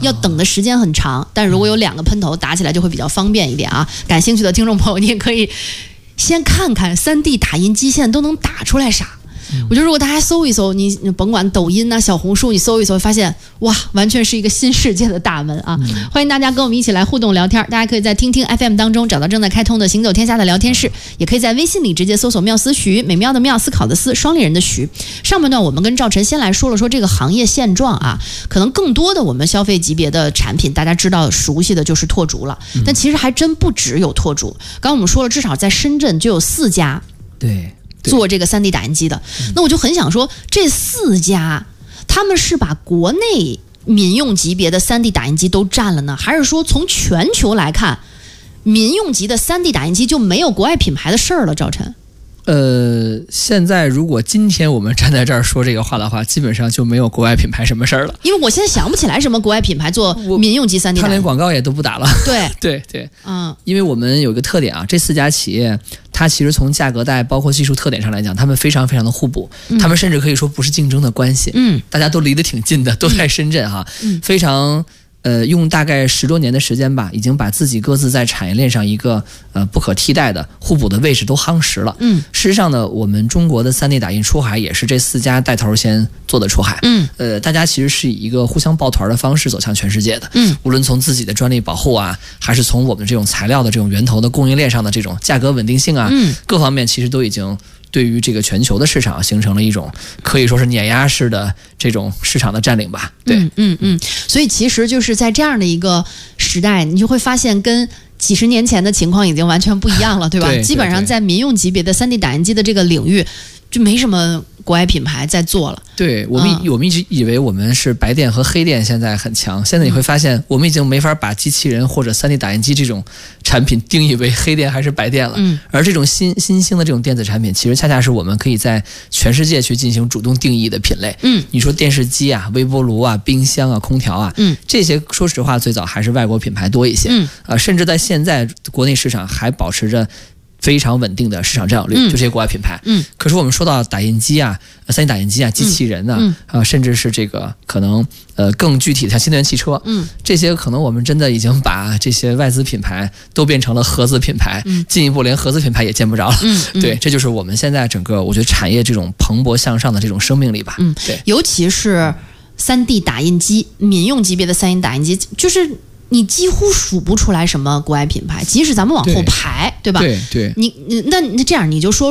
要等的时间很长，但如果有2个喷头打起来就会比较方便一点啊。感兴趣的听众朋友，你也可以先看看 3D 打印机现在都能打出来啥。我觉得如果大家搜一搜，你甭管抖音啊、小红书，你搜一搜，发现哇，完全是一个新世界的大门啊！欢迎大家跟我们一起来互动聊天，大家可以在听听 FM 当中找到正在开通的行走天下的聊天室，也可以在微信里直接搜索妙思徐，美妙的妙，思考的思，双立人的徐。上半段我们跟赵晨先来说了说这个行业现状啊，可能更多的我们消费级别的产品，大家知道熟悉的就是拓烛了，但其实还真不只有拓烛。刚刚我们说了，至少在深圳就有4家。 对。 做这个3D 打印机的，那我就很想说，这4家他们是把国内民用级别的3D 打印机都占了呢，还是说从全球来看，民用级的3D 打印机就没有国外品牌的事儿了？赵晨， 现在如果今天我们站在这儿说这个话的话，基本上就没有国外品牌什么事儿了。 因为我现在想不起来什么国外品牌做民用级3D 打印机， 他连广告也都不打了。 对， 因为我们有一个特点啊，这4家企业它其实从价格带包括技术特点上来讲，他们非常非常的互补，他们甚至可以说不是竞争的关系。大家都离得挺近的，都在深圳哈，非常。用大概10多年的时间吧，已经把自己各自在产业链上一个不可替代的互补的位置都夯实了。事实上呢，我们中国的3D 打印出海也是这4家带头先做的出海。大家其实是以一个互相抱团的方式走向全世界的。无论从自己的专利保护啊，还是从我们这种材料的这种源头的供应链上的这种价格稳定性啊，各方面其实都已经。对于这个全球的市场形成了一种可以说是碾压式的这种市场的占领吧。对， 所以其实就是在这样的一个时代，你就会发现跟几十年前的情况已经完全不一样了，对吧？ 对， 基本上在民用级别的3D 打印机的这个领域，就没什么国外品牌在做了。 对，我们一直以为我们是白电和黑电现在很强，现在你会发现我们已经没法把机器人或者3D 打印机这种产品定义为黑电还是白电了。而这种新兴的这种电子产品，其实恰恰是我们可以在全世界去进行主动定义的品类。你说电视机啊、微波炉啊、冰箱啊、空调啊，这些说实话最早还是外国品牌多一些。甚至在现在国内市场还保持着非常稳定的市场占有率，就这些国外品牌。可是我们说到打印机啊、3D 打印机啊、机器人啊，甚至是这个可能更具体的像新能源汽车，这些可能我们真的已经把这些外资品牌都变成了合资品牌，进一步连合资品牌也见不着了。对，这就是我们现在整个我觉得产业这种蓬勃向上的这种生命力吧。对， 尤其是3D 打印机，民用级别的3D 打印机，就是你几乎数不出来什么国外品牌，即使咱们往后排，对吧？ 对， 那这样你就说